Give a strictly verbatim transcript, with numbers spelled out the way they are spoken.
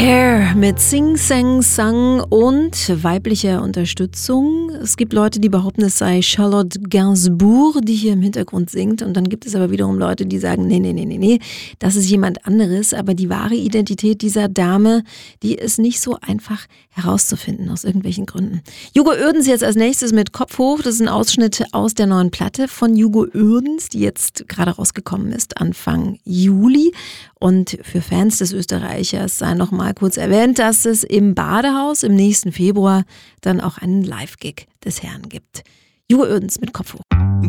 Air mit Sing Sang Sang und weiblicher Unterstützung. Es gibt Leute, die behaupten, es sei Charlotte Gainsbourg, die hier im Hintergrund singt. Und dann gibt es aber wiederum Leute, die sagen, nee, nee, nee, nee, nee, das ist jemand anderes. Aber die wahre Identität dieser Dame, die ist nicht so einfach herauszufinden, aus irgendwelchen Gründen. Hugo Oerdens jetzt als nächstes mit Kopf hoch. Das ist ein Ausschnitt aus der neuen Platte von Hugo Oerdens, die jetzt gerade rausgekommen ist, Anfang Juli. Und für Fans des Österreichers sei noch mal kurz erwähnt, dass es im Badehaus im nächsten Februar dann auch einen Live-Gig des Herrn gibt. Hugo Oerdens mit Kopf hoch.